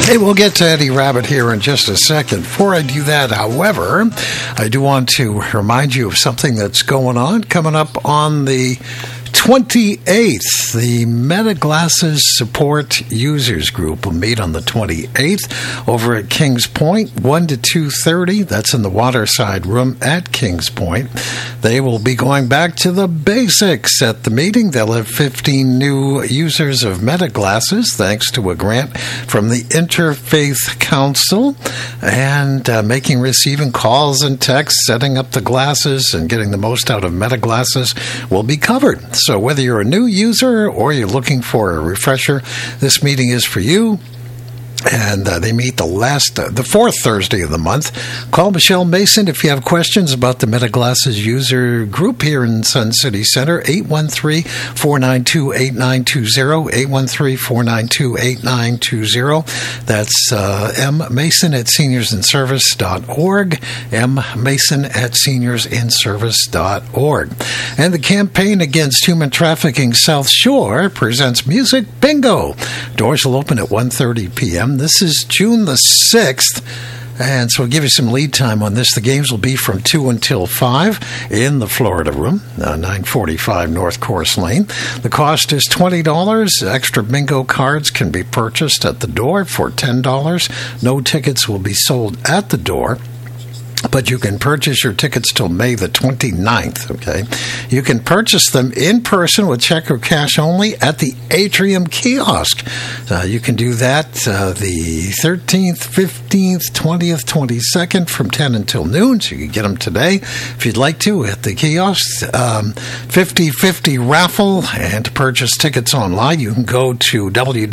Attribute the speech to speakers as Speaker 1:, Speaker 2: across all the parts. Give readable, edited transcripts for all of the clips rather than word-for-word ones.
Speaker 1: Hey, we'll get to Eddie Rabbitt here in just a second. Before I do that, however, I do want to remind you of something that's going on coming up on the 28th. The Meta Glasses Support Users Group will meet on the 28th over at Kings Point, 1 to 2:30. That's in the Waterside Room at Kings Point. They will be going back to the basics at the meeting. They'll have 15 new users of Meta Glasses, thanks to a grant from the Interfaith Council, and receiving calls and texts, setting up the glasses, and getting the most out of Meta Glasses will be covered. So whether you're a new user or you're looking for a refresher, this meeting is for you. And they meet the fourth Thursday of the month. Call Michelle Mason if you have questions about the Meta Glasses user group here in Sun City Center, 813-492-8920, 813-492-8920. That's mmason at seniorsinservice.org, mmason at seniorsinservice.org. And the Campaign Against Human Trafficking South Shore presents Music Bingo. Doors will open at 1:30 p.m. This is June the 6th, and so we'll give you some lead time on this. The games will be from 2 until 5 in the Florida Room, 945 North Course Lane. The cost is $20. Extra bingo cards can be purchased at the door for $10. No tickets will be sold at the door, but you can purchase your tickets till May the 29th, okay? You can purchase them in person with check or cash only at the Atrium Kiosk. You can do that the 13th, 15th, 20th, 22nd from 10 until noon, so you can get them today if you'd like to at the kiosk. 50/50 raffle, and to purchase tickets online, you can go to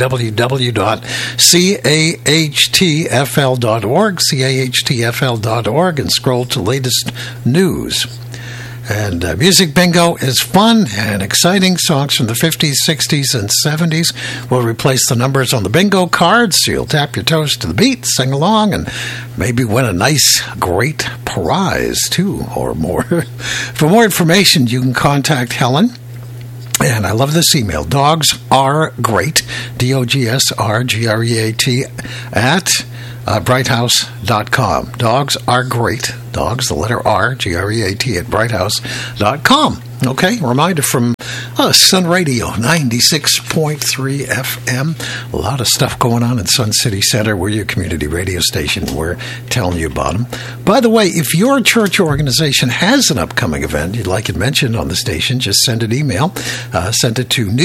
Speaker 1: www.cahtfl.org, cahtfl.org, and scroll to latest news. And Music Bingo is fun and exciting. Songs from the 50s, 60s, and 70s will replace the numbers on the bingo cards, so you'll tap your toes to the beat, sing along, and maybe win a nice, great prize, too, or more. For more information, you can contact Helen. And I love this email, dogsaregreat, DOGSRGREAT, at brighthouse.com. Dogs are great. Dogs, the letter R, G-R-E-A-T, at brighthouse.com. Okay, reminder from Sun Radio, 96.3 FM. A lot of stuff going on in Sun City Center. We're your community radio station. We're telling you about them. By the way, if your church organization has an upcoming event you'd like it mentioned on the station, just send an email. Send it to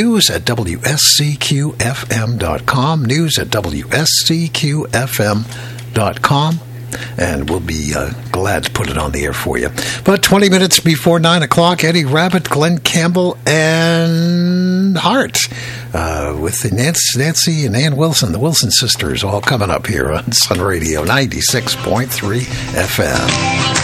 Speaker 1: news@wscqfm.com, news@wscqfm.com. And we'll be glad to put it on the air for you. But 20 minutes before 9 o'clock, Eddie Rabbitt, Glenn Campbell, and Hart with Nancy and Ann Wilson, the Wilson sisters, all coming up here on Sun Radio 96.3 FM.